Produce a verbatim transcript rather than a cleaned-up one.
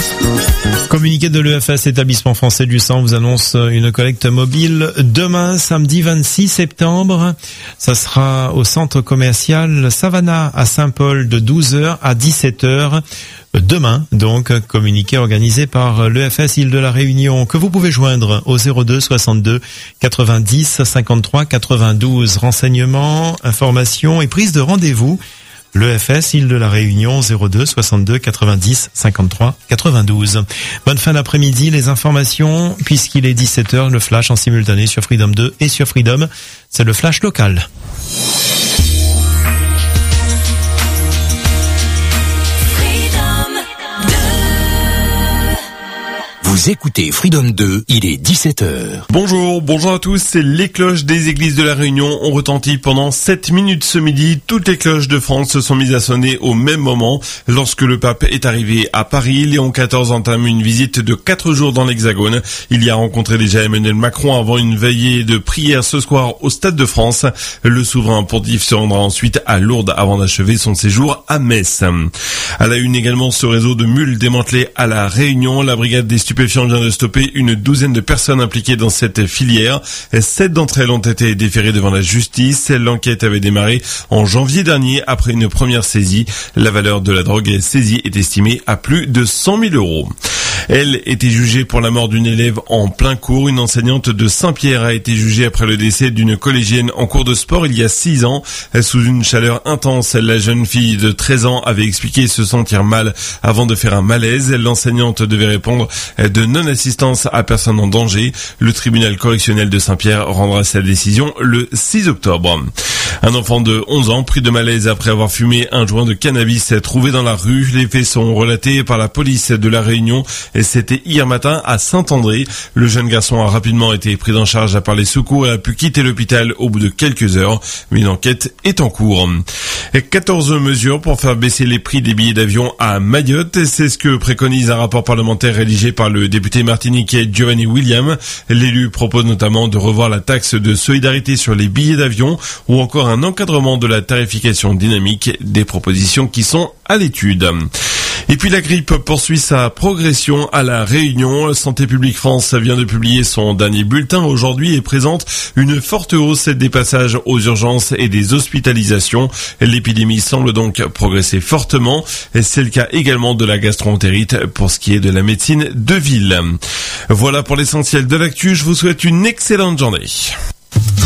Communiqué de l'E F S, établissement français du sang, vous annonce une collecte mobile demain, samedi vingt-six septembre. Ça sera au centre commercial Savannah à Saint-Paul de douze heures à dix-sept heures. Demain, donc, communiqué organisé par l'E F S Île de la Réunion, que vous pouvez joindre au zéro deux soixante-deux quatre-vingt-dix cinquante-trois quatre-vingt-douze. Renseignements, informations et prise de rendez-vous. L'E F S Île de la Réunion, zéro deux soixante-deux quatre-vingt-dix cinquante-trois quatre-vingt-douze. Bonne fin d'après-midi, les informations, puisqu'il est dix-sept heures, le flash en simultané sur Freedom deux et sur Freedom, c'est le flash local. Vous écoutez Freedom deux, il est dix-sept heures. Bonjour, bonjour à tous, c'est les cloches des églises de la Réunion ont retenti pendant sept minutes ce midi. Toutes les cloches de France se sont mises à sonner au même moment. Lorsque le pape est arrivé à Paris, Léon quatorze entame une visite de quatre jours dans l'Hexagone. Il y a rencontré déjà Emmanuel Macron avant une veillée de prière ce soir au Stade de France. Le souverain pontife se rendra ensuite à Lourdes avant d'achever son séjour à Metz. À la une également, ce réseau de mules démantelé à la Réunion. La brigade des stupéfiants vient de stopper une douzaine de personnes impliquées dans cette filière. Sept d'entre elles ont été déférées devant la justice. L'enquête avait démarré en janvier dernier après une première saisie. La valeur de la drogue saisie est estimée à plus de cent mille euros. Elle était jugée pour la mort d'une élève en plein cours. Une enseignante de Saint-Pierre a été jugée après le décès d'une collégienne en cours de sport il y a six ans. Sous une chaleur intense, la jeune fille de treize ans avait expliqué se sentir mal avant de faire un malaise. L'enseignante devait répondre de non-assistance à personne en danger. Le tribunal correctionnel de Saint-Pierre rendra sa décision le six octobre. Un enfant de onze ans pris de malaise après avoir fumé un joint de cannabis trouvé dans la rue. Les faits sont relatés par la police de la Réunion. Et c'était hier matin à Saint-André. Le jeune garçon a rapidement été pris en charge par les secours et a pu quitter l'hôpital au bout de quelques heures. Une enquête est en cours. Et quatorze mesures pour faire baisser les prix des billets d'avion à Mayotte. C'est ce que préconise un rapport parlementaire rédigé par le député martiniquais Giovanni William. L'élu propose notamment de revoir la taxe de solidarité sur les billets d'avion ou encore un encadrement de la tarification dynamique. Des propositions qui sont à l'étude. Et puis la grippe poursuit sa progression à la Réunion. Santé publique France vient de publier son dernier bulletin aujourd'hui et présente une forte hausse des passages aux urgences et des hospitalisations. L'épidémie semble donc progresser fortement. C'est le cas également de la gastro-entérite pour ce qui est de la médecine de ville. Voilà pour l'essentiel de l'actu. Je vous souhaite une excellente journée.